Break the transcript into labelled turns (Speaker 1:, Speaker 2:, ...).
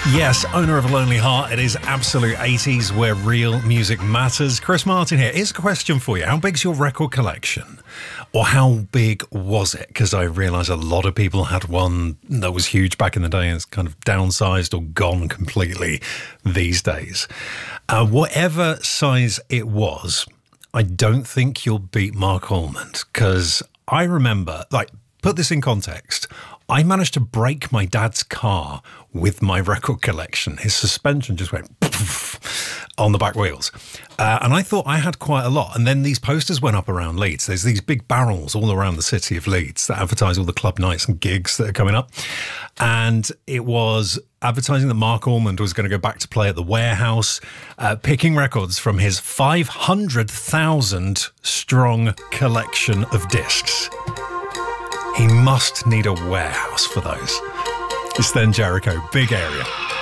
Speaker 1: Yes, owner of a lonely heart. It is absolute 80s where real music matters. Chris Martin here. Here's a question for you. How big's your record collection? Or how big was it? Because I realise a lot of people had one that was huge back in the day and it's kind of downsized or gone completely these days. Whatever size it was, I don't think you'll beat Mark Almond. Because I remember, put this in context, I managed to break my dad's car with my record collection. His suspension just went poof on the back wheels. And I thought I had quite a lot. And then these posters went up around Leeds. There's these big barrels all around the city of Leeds that advertise all the club nights and gigs that are coming up. And it was advertising that Mark Almond was going to go back to play at the Warehouse, picking records from his 500,000 strong collection of discs. He must need a warehouse for those. It's Then Jericho, big area.